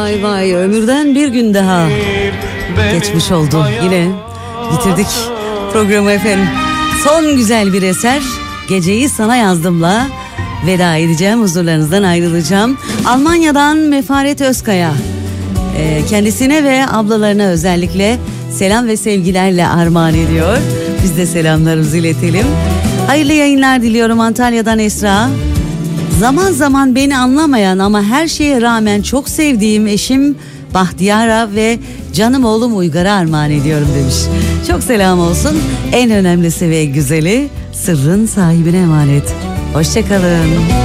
vay vay, ömürden bir gün daha geçmiş oldu. Yine bitirdik programı efendim. Son güzel bir eser, Geceyi Sana Yazdım'la veda edeceğim, huzurlarınızdan ayrılacağım. Almanya'dan Mefaret Özkaya, kendisine ve ablalarına özellikle selam ve sevgilerle armağan ediyor. Biz de selamlarımızı iletelim. Hayırlı yayınlar diliyorum Antalya'dan Esra. Zaman zaman beni anlamayan ama her şeye rağmen çok sevdiğim eşim Bahtiyar'a ve canım oğlum Uygar'a armağan ediyorum demiş. Çok selam olsun. En önemlisi ve güzeli sırrın sahibine emanet. Hoşçakalın.